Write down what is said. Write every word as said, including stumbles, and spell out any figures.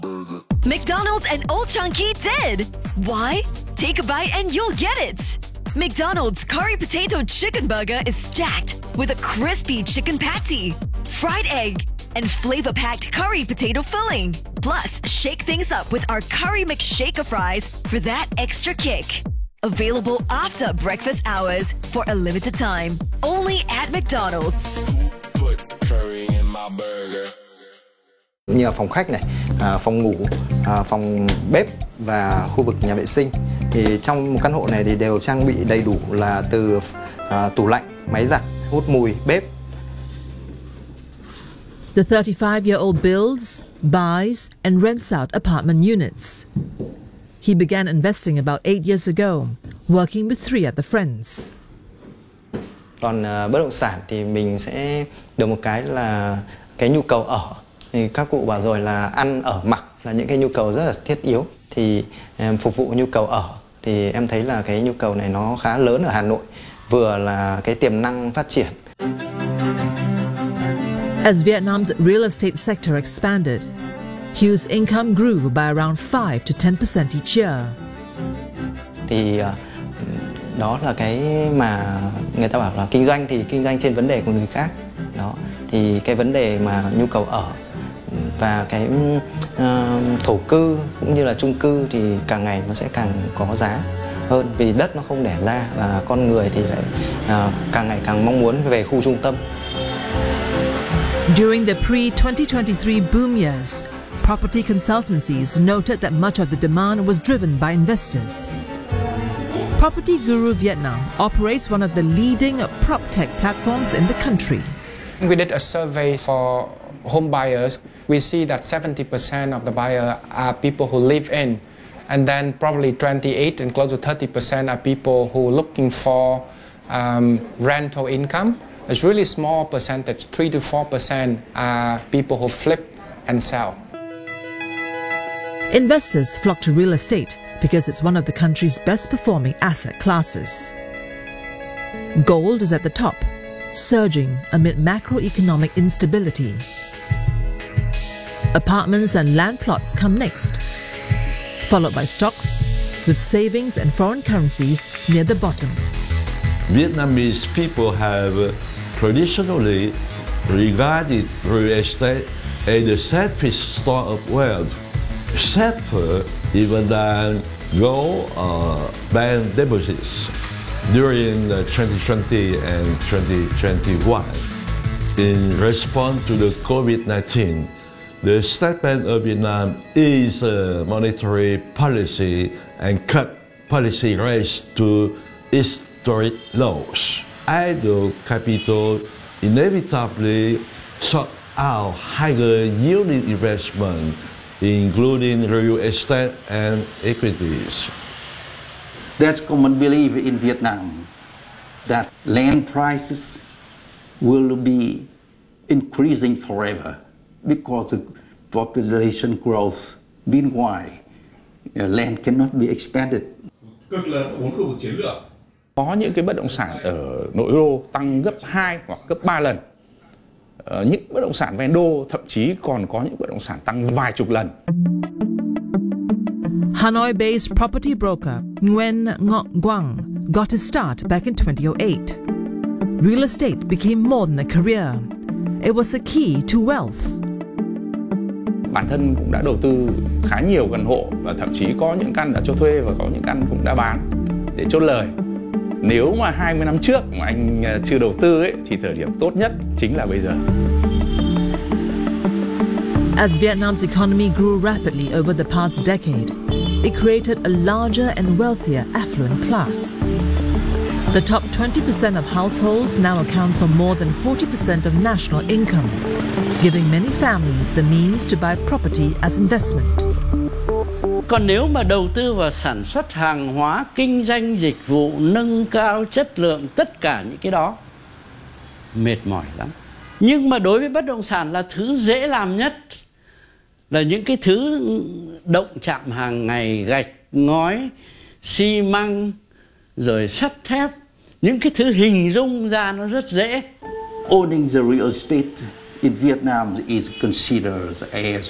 McDonald's and Old Chunky did. Why? Take a bite and you'll get it. McDonald's Curry Potato Chicken Burger is stacked with a crispy chicken patty, fried egg, and flavor-packed curry potato filling. Plus, shake things up with our Curry McShaker fries for that extra kick. Available after breakfast hours for a limited time. Only at McDonald's. Put curry in my burger. Như là phòng khách này, à, phòng ngủ, à, phòng bếp và khu vực nhà vệ sinh. Thì trong một căn hộ này thì đều trang bị đầy đủ là từ à, tủ lạnh, máy giặt, hút mùi, bếp. The thirty-five-year-old builds, buys, and rents out apartment units. He began investing about eight years ago, working with three other friends. Còn uh, bất động sản thì mình sẽ được một cái là cái nhu cầu ở. Thì các cụ bảo rồi là ăn ở mặc là những cái nhu cầu rất là thiết yếu. Thì um, phục vụ nhu cầu ở thì em thấy là cái nhu cầu này nó khá lớn ở Hà Nội. Vừa là cái tiềm năng phát triển. As Vietnam's real estate sector expanded, Hugh's income grew by around five to ten percent each year. Thì uh, đó là cái mà người ta bảo là kinh doanh thì kinh doanh trên vấn đề của người khác. Đó. Thì cái vấn đề mà nhu cầu ở và cái uh, thổ cư cũng như là chung cư thì càng ngày nó sẽ càng có giá hơn vì đất nó không đẻ ra và con người thì lại uh, càng ngày càng mong muốn về khu trung tâm. During the pre twenty twenty-three boom years, property consultancies noted that much of the demand was driven by investors. Property Guru Vietnam operates one of the leading PropTech platforms in the country. We did a survey for home buyers. We see that seventy percent of the buyers are people who live in, and then probably twenty-eight and close to thirty percent are people who are looking for um, rental income. It's really small percentage, three to four percent are people who flip and sell. Investors flock to real estate because it's one of the country's best performing asset classes. Gold is at the top, surging amid macroeconomic instability. Apartments and land plots come next, followed by stocks, with savings and foreign currencies near the bottom. Vietnamese people have traditionally regarded real estate as the safest store of wealth, safer even than gold or bank deposits. During twenty twenty and twenty twenty-one, in response to the COVID nineteen, the State Bank of Vietnam eased uh, monetary policy and cut policy rates to historic lows. Idle capital inevitably sought out higher yielding investment, including real estate and equities. There's common belief in Vietnam that land prices will be increasing forever because of population growth. Meanwhile, land cannot be expanded. Cực lớn bốn khu vực chiến lược. Có những cái bất động sản ở nội đô tăng gấp hai hoặc gấp ba lần. Ở những bất động sản ven đô thậm chí còn có những bất động sản tăng vài chục lần. Hanoi-based property broker Nguyen Ngoc Quang got his start back in twenty oh eight. Real estate became more than a career. It was a key to wealth. Bản thân cũng đã đầu tư khá nhiều căn hộ và thậm chí có những căn đã cho thuê và có những căn cũng đã bán để chốt lời. Nếu mà hai mươi năm trước mà anh chưa đầu tư ấy, thì thời điểm tốt nhất chính là bây giờ. As Vietnam's economy grew rapidly over the past decade, it created a larger and wealthier affluent class. The top twenty percent of households now account for more than forty percent of national income, giving many families the means to buy property as investment. Còn nếu mà đầu tư vào sản xuất hàng hóa, kinh doanh dịch vụ, nâng cao chất lượng, tất cả những cái đó mệt mỏi lắm. Nhưng mà đối với bất động sản là thứ dễ làm nhất, là những cái thứ động chạm hàng ngày, gạch, ngói, xi măng, rồi sắt thép, những cái thứ hình dung ra nó rất dễ. Owning the real estate in Vietnam is considered as